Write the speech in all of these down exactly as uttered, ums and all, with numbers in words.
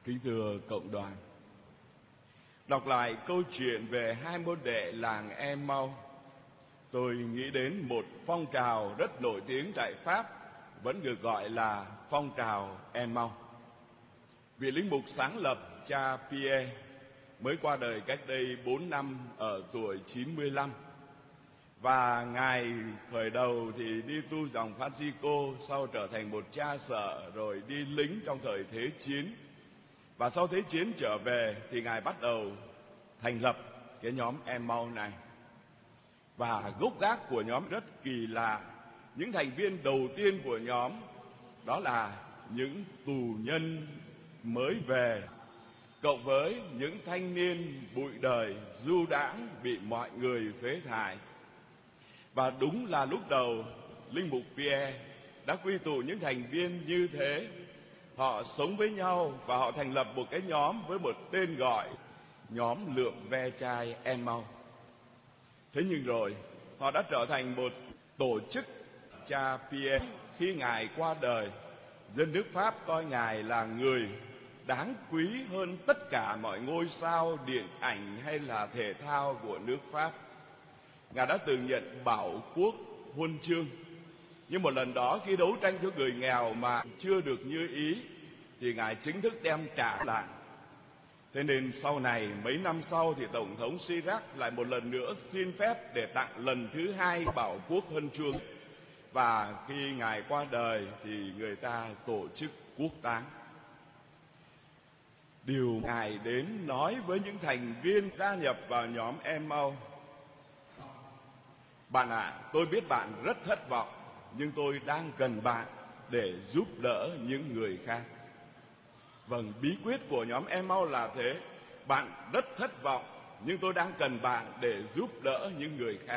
Kính thưa cộng đoàn, đọc lại câu chuyện về hai môn đệ làng Em-mau, tôi nghĩ đến một phong trào rất nổi tiếng tại Pháp, vẫn được gọi là phong trào Em-mau. Vị linh mục sáng lập cha Pierre mới qua đời cách đây bốn năm ở tuổi chín mươi lăm. Và ngài khởi đầu thì đi tu dòng Francisco, sau trở thành một cha sở, rồi đi lính trong thời Thế chiến. Và sau Thế chiến trở về thì ngài bắt đầu thành lập cái nhóm Em-mau này. Và gốc gác của nhóm rất kỳ lạ. Những thành viên đầu tiên của nhóm đó là những tù nhân mới về, cộng với những thanh niên bụi đời du đãng bị mọi người phế thải. Và đúng là lúc đầu linh mục Pierre đã quy tụ những thành viên như thế. Họ sống với nhau và họ thành lập một cái nhóm với một tên gọi nhóm lượm ve chai Em-mau. Thế nhưng rồi họ đã trở thành một tổ chức. Cha Pierre khi ngài qua đời, dân nước Pháp coi ngài là người đáng quý hơn tất cả mọi ngôi sao điện ảnh hay là thể thao của nước Pháp. Ngài đã từng nhận Bảo Quốc Huân chương. Nhưng một lần đó khi đấu tranh cho người nghèo mà chưa được như ý thì ngài chính thức đem trả lại. Thế nên sau này, mấy năm sau thì Tổng thống Chirac lại một lần nữa xin phép để tặng lần thứ hai Bảo Quốc Huân chương. Và khi ngài qua đời thì người ta tổ chức quốc táng. Điều ngài đến nói với những thành viên gia nhập vào nhóm Em-mau: bạn ạ, à, tôi biết bạn rất thất vọng, nhưng tôi đang cần bạn để giúp đỡ những người khác. Vâng, bí quyết của nhóm Em-mau là thế. Bạn rất thất vọng, nhưng tôi đang cần bạn để giúp đỡ những người khác.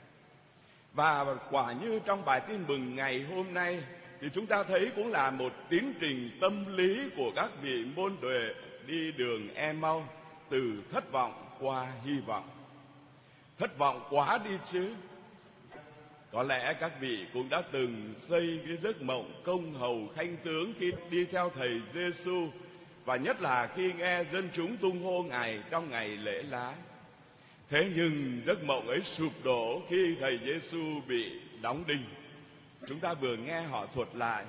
Và quả như trong bài tin mừng ngày hôm nay thì chúng ta thấy cũng là một tiến trình tâm lý của các vị môn đệ đi đường Em-mau, từ thất vọng qua hy vọng. Thất vọng quá đi chứ. Có lẽ các vị cũng đã từng xây cái giấc mộng công hầu khanh tướng khi đi theo thầy Giêsu, và nhất là khi nghe dân chúng tung hô ngài trong ngày lễ lá. Thế nhưng giấc mộng ấy sụp đổ khi thầy Giêsu bị đóng đinh. Chúng ta vừa nghe họ thuật lại,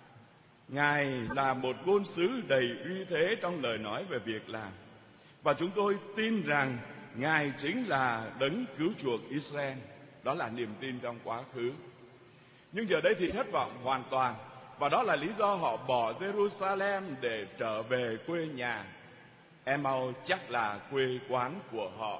ngài là một ngôn sứ đầy uy thế trong lời nói về việc làm, và chúng tôi tin rằng ngài chính là đấng cứu chuộc Israel. Đó là niềm tin trong quá khứ. Nhưng giờ đây thì thất vọng hoàn toàn, và đó là lý do họ bỏ Jerusalem để trở về quê nhà. Em-mau chắc là quê quán của họ.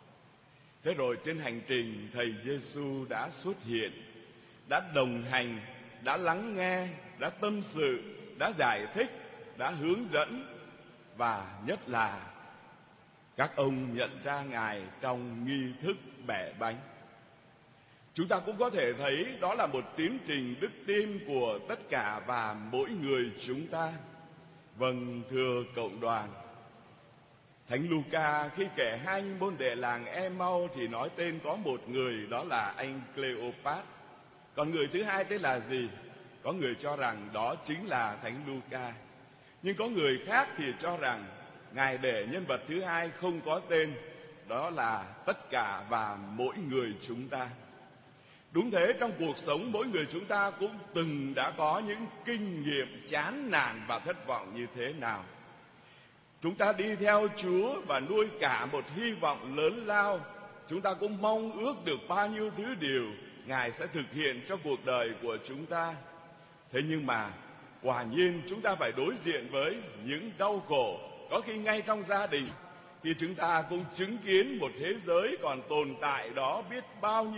Thế rồi trên hành trình, thầy Giêsu đã xuất hiện, đã đồng hành, đã lắng nghe, đã tâm sự, đã giải thích, đã hướng dẫn, và nhất là các ông nhận ra ngài trong nghi thức bẻ bánh. Chúng ta cũng có thể thấy đó là một tiến trình đức tin của tất cả và mỗi người chúng ta. Vâng, thưa cộng đoàn, Thánh Luca khi kể hai môn đệ làng Em-mau thì nói tên có một người, đó là anh Cleopat. Còn người thứ hai tên là gì? Có người cho rằng đó chính là Thánh Luca. Nhưng có người khác thì cho rằng ngài để nhân vật thứ hai không có tên, đó là tất cả và mỗi người chúng ta. Đúng thế, trong cuộc sống mỗi người chúng ta cũng từng đã có những kinh nghiệm chán nản và thất vọng như thế nào. Chúng ta đi theo Chúa và nuôi cả một hy vọng lớn lao. Chúng ta cũng mong ước được bao nhiêu thứ điều ngài sẽ thực hiện cho cuộc đời của chúng ta. Thế nhưng mà quả nhiên chúng ta phải đối diện với những đau khổ, có khi ngay trong gia đình, khi chúng ta cũng chứng kiến một thế giới còn tồn tại đó biết bao nhiêu